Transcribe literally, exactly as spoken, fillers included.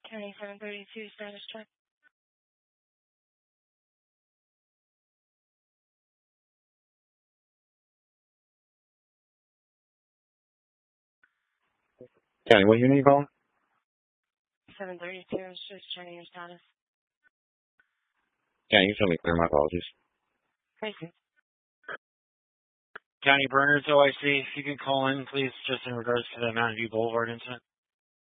County seven thirty-two, status check. County, what unit are you calling? seven thirty-two, just checking your status. County, you tell me clear, my apologies. Crazy. County Burners O I C, if you can call in, please, just in regards to the Mountain View Boulevard incident.